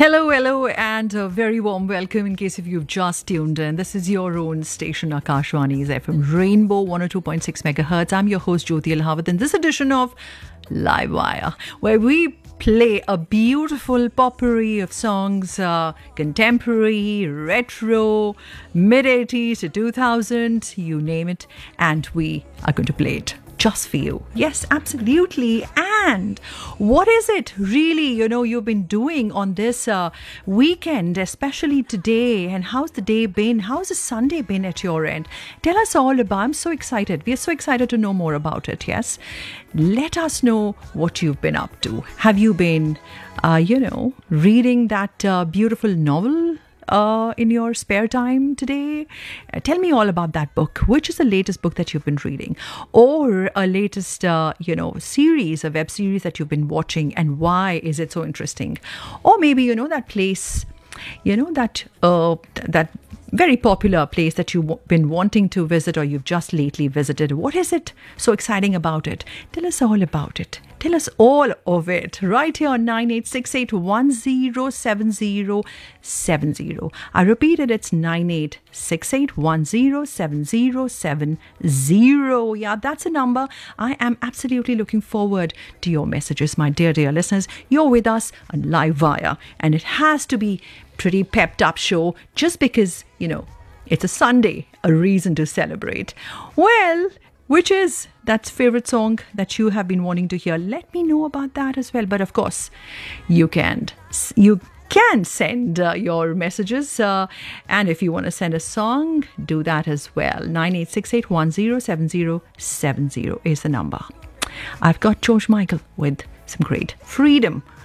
Hello, and a very warm welcome in case if you've just tuned in. This is your own station, Akashwani's FM Rainbow 102.6 megahertz. I'm your host, Jyoti Alhawat, in this edition of Live Wire, where we play a beautiful potpourri of songs, contemporary, retro, mid-80s to 2000, you name it, and we are going to play it just for you. Yes, absolutely. And what is it really, you've been doing on this weekend, especially today? And how's the day been? How's the Sunday been at your end? Tell us all about. I'm so excited. We're so excited to know more about it. Yes. Let us know what you've been up to. Have you been, reading that beautiful novel in your spare time today? Tell me all about that book. Which is the latest book that you've been reading, or a latest series, a web series that you've been watching, and why is it so interesting? Or maybe that place, that very popular place that you've been wanting to visit, or you've just lately visited. What is it so exciting about it? Tell us all about it. Tell us all of it right here on 9868107070. I repeated, it's 9868107070. Yeah, that's a number. I am absolutely looking forward to your messages, my dear listeners. You're with us on Live Wire, and it has to be pretty pepped up show just because, it's a Sunday, a reason to celebrate. Well, which is that favorite song that you have been wanting to hear? Let me know about that as well. But of course, you can send your messages. And if you want to send a song, do that as well. 9868107070 is the number. I've got George Michael with some great Freedom.